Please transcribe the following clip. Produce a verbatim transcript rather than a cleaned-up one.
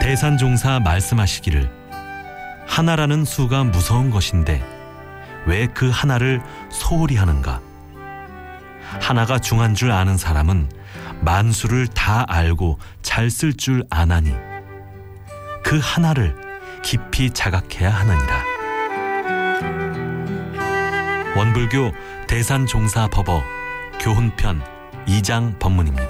대산종사 말씀하시기를 하나라는 수가 무서운 것인데 왜 그 하나를 소홀히 하는가? 하나가 중한 줄 아는 사람은 만수를 다 알고 잘 쓸 줄 아나니 그 하나를 깊이 자각해야 하느니라. 원불교 대산종사법어 교훈편 이 장 법문입니다.